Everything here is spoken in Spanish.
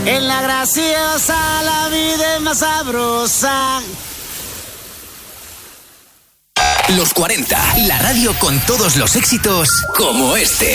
En la graciosa la vida es más sabrosa. Los 40, la radio con todos los éxitos como este.